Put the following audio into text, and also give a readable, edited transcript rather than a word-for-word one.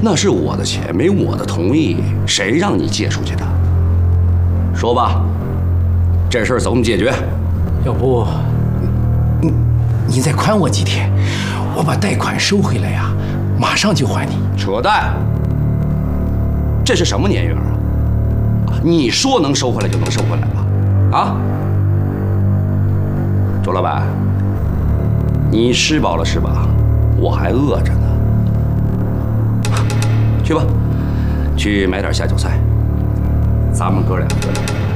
那是我的钱，没我的同意，谁让你借出去的？说吧，这事儿怎么解决？ 要不，你再宽我几天，我把贷款收回来呀，马上就还你。 扯淡！这是什么年月啊？你说能收回来就能收回来吧？啊？周老板，你吃饱了是吧？我还饿着呢。去吧，去买点下酒菜，咱们哥俩喝。